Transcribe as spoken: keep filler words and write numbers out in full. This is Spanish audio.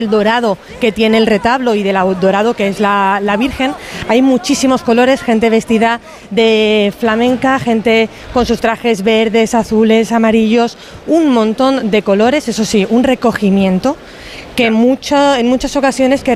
el dorado que tiene el retablo y del dorado que es la, la Virgen. Hay muchísimos colores, gente vestida de flamenca, gente con sus trajes verdes, azules, amarillos, un montón de colores, eso sí, un recogimiento que mucho, en muchas ocasiones que